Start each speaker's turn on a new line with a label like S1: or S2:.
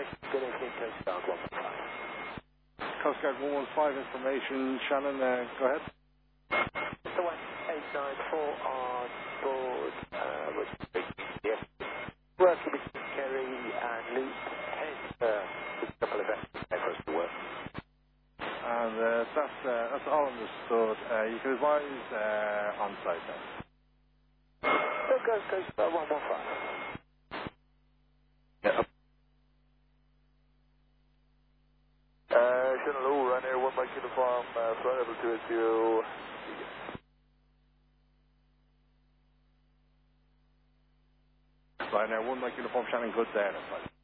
S1: Good evening, Coast Guard 115.
S2: Coast Guard 115 information. Shannon, go ahead.
S1: Mr. 1894 on board, yes. Working with Kerry and Luke, hence a couple of efforts to work.
S2: And that's all understood. You can advise on site then.
S1: Coast Guard 115.
S2: Yeah.
S3: Channel O, Ryanair 1 Mike Uniform, flight level 280.
S2: Ryanair 1 Mike Uniform, Shannon, good there. That's right.